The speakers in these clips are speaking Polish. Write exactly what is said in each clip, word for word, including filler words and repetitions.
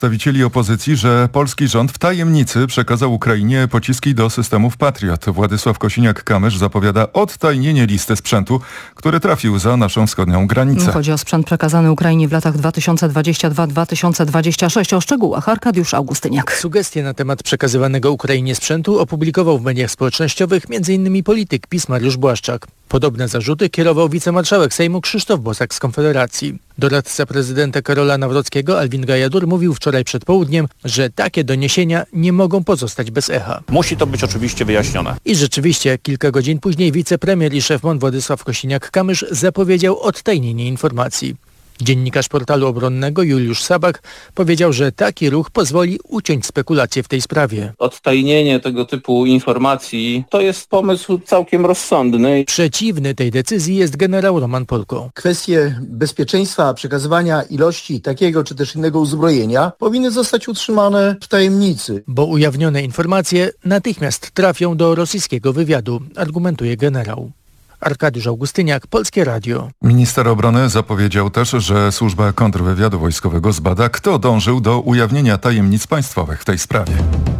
Przedstawicieli opozycji, że polski rząd w tajemnicy przekazał Ukrainie pociski do systemów Patriot. Władysław Kosiniak-Kamysz zapowiada odtajnienie listy sprzętu, który trafił za naszą wschodnią granicę. Chodzi o sprzęt przekazany Ukrainie w latach dwa tysiące dwudziestym drugim do dwa tysiące dwudziestego szóstego. O szczegółach Arkadiusz Augustyniak. Sugestie na temat przekazywanego Ukrainie sprzętu opublikował w mediach społecznościowych m.in. polityk PiS Mariusz Błaszczak. Podobne zarzuty kierował wicemarszałek Sejmu Krzysztof Bosak z Konfederacji. Doradca prezydenta Karola Nawrockiego Alvin Gajadur mówił wczoraj przed południem, że takie doniesienia nie mogą pozostać bez echa. Musi to być oczywiście wyjaśnione. I rzeczywiście kilka godzin później wicepremier i szef M O N Władysław Kosiniak-Kamysz zapowiedział odtajnienie informacji. Dziennikarz portalu obronnego Juliusz Sabak powiedział, że taki ruch pozwoli uciąć spekulacje w tej sprawie. Odtajnienie tego typu informacji to jest pomysł całkiem rozsądny. Przeciwny tej decyzji jest generał Roman Polko. Kwestie bezpieczeństwa przekazywania ilości takiego czy też innego uzbrojenia powinny zostać utrzymane w tajemnicy. Bo ujawnione informacje natychmiast trafią do rosyjskiego wywiadu, argumentuje generał. Arkadiusz Augustyniak, Polskie Radio. Minister obrony zapowiedział też, że służba kontrwywiadu wojskowego zbada, kto dążył do ujawnienia tajemnic państwowych w tej sprawie.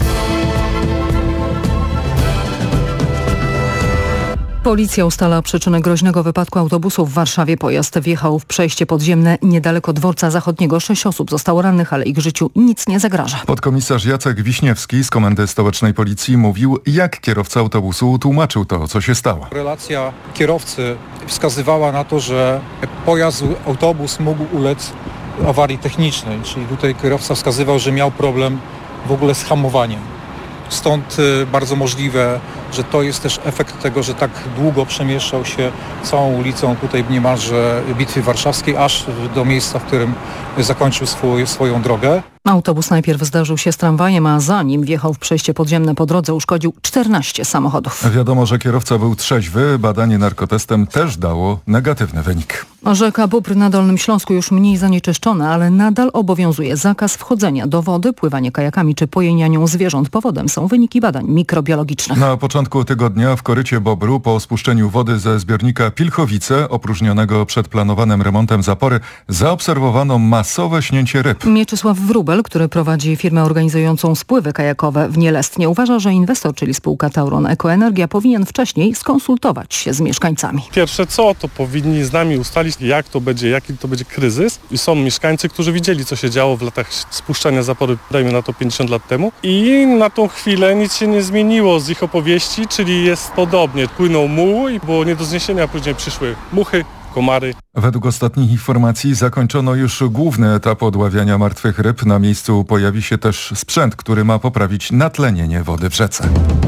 Policja ustala przyczynę groźnego wypadku autobusu w Warszawie. Pojazd wjechał w przejście podziemne niedaleko dworca zachodniego. Sześć osób zostało rannych, ale ich życiu nic nie zagraża. Podkomisarz Jacek Wiśniewski z Komendy Stołecznej Policji mówił, jak kierowca autobusu tłumaczył to, co się stało. Relacja kierowcy wskazywała na to, że pojazd, autobus mógł ulec awarii technicznej, czyli tutaj kierowca wskazywał, że miał problem w ogóle z hamowaniem. Stąd bardzo możliwe, że to jest też efekt tego, że tak długo przemieszczał się całą ulicą tutaj niemalże Bitwy Warszawskiej, aż do miejsca, w którym zakończył swój, swoją drogę. Autobus najpierw zdarzył się z tramwajem, a zanim wjechał w przejście podziemne po drodze, uszkodził czternaście samochodów. Wiadomo, że kierowca był trzeźwy. Badanie narkotestem też dało negatywny wynik. Rzeka Bóbr na Dolnym Śląsku już mniej zanieczyszczona, ale nadal obowiązuje zakaz wchodzenia do wody, pływanie kajakami czy pojenianią zwierząt. Powodem są wyniki badań mikrobiologicznych. Na początku tygodnia w korycie Bobru po spuszczeniu wody ze zbiornika Pilchowice, opróżnionego przed planowanym remontem zapory, zaobserwowano masowe śnięcie ryb. Mieczysław Wróbel, który prowadzi firmę organizującą spływy kajakowe w Nielestnie, uważa, że inwestor, czyli spółka Tauron Ekoenergia, powinien wcześniej skonsultować się z mieszkańcami. Pierwsze co, to powinni z nami ustalić, jak to będzie, jaki to będzie kryzys. I są mieszkańcy, którzy widzieli, co się działo w latach spuszczania zapory, dajmy na to pięćdziesiąt lat temu. I na tą chwilę nic się nie zmieniło z ich opowieści, czyli jest podobnie. Płynął muł i było nie do zniesienia, później przyszły muchy, komary. Według ostatnich informacji zakończono już główny etap odławiania martwych ryb. Na miejscu pojawi się też sprzęt, który ma poprawić natlenienie wody w rzece.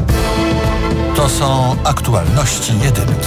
To są aktualności jedynki.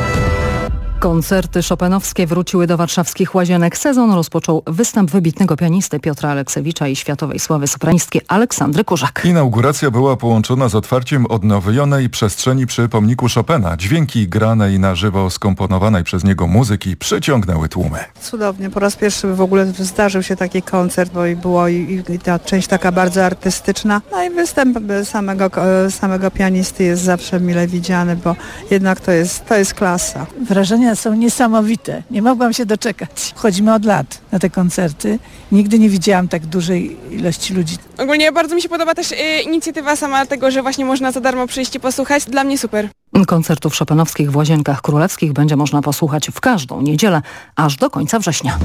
Koncerty chopinowskie wróciły do warszawskich Łazienek. Sezon rozpoczął występ wybitnego pianisty Piotra Aleksewicza i światowej sławy sopranistki Aleksandry Kurzak. Inauguracja była połączona z otwarciem odnowionej przestrzeni przy pomniku Chopina. Dźwięki granej na żywo skomponowanej przez niego muzyki przyciągnęły tłumy. Cudownie. Po raz pierwszy w ogóle zdarzył się taki koncert, bo i było i, i ta część taka bardzo artystyczna. No i występ samego, samego pianisty jest zawsze mile widziany, bo jednak to jest, to jest klasa. Wrażenia są niesamowite. Nie mogłam się doczekać. Chodzimy od lat na te koncerty. Nigdy nie widziałam tak dużej ilości ludzi. Ogólnie bardzo mi się podoba też y, inicjatywa sama tego, że właśnie można za darmo przyjść i posłuchać. Dla mnie super. Koncertów chopinowskich w Łazienkach Królewskich będzie można posłuchać w każdą niedzielę aż do końca września.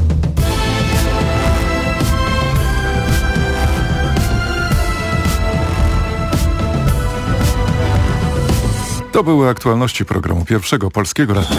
To były aktualności programu Pierwszego Polskiego Radia.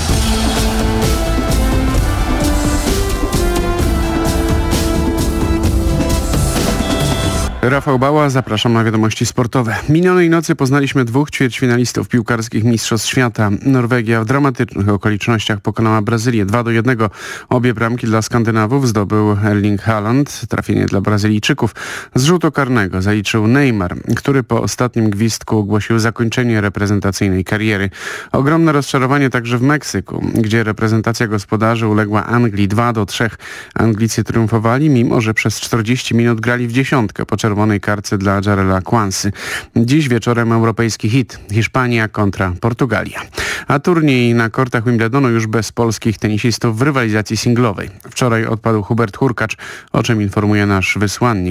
Rafał Bała, zapraszam na wiadomości sportowe. Minionej nocy poznaliśmy dwóch ćwierćfinalistów piłkarskich Mistrzostw Świata. Norwegia w dramatycznych okolicznościach pokonała Brazylię dwa do jednego. Obie bramki dla Skandynawów zdobył Erling Haaland. Trafienie dla Brazylijczyków z rzutu karnego zaliczył Neymar, który po ostatnim gwizdku ogłosił zakończenie reprezentacyjnej kariery. Ogromne rozczarowanie także w Meksyku, gdzie reprezentacja gospodarzy uległa Anglii dwa do trzech. Anglicy triumfowali, mimo że przez czterdzieści minut grali w dziesiątkę po czerwonej kartce dla Jarela Kłansy. Dziś wieczorem europejski hit. Hiszpania kontra Portugalia. A turniej na kortach Wimbledonu już bez polskich tenisistów w rywalizacji singlowej. Wczoraj odpadł Hubert Hurkacz, o czym informuje nasz wysłannik